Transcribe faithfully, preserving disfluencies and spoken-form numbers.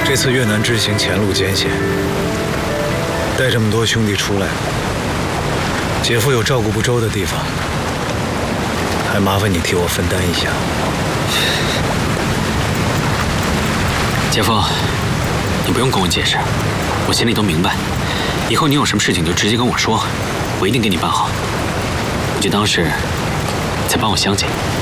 这次越南之行前路艰险，带这么多兄弟出来，姐夫有照顾不周的地方，还麻烦你替我分担一下。 姐夫，你不用跟我解释，我心里都明白。以后你有什么事情就直接跟我说，我一定给你办好。我就当是在帮我香姐。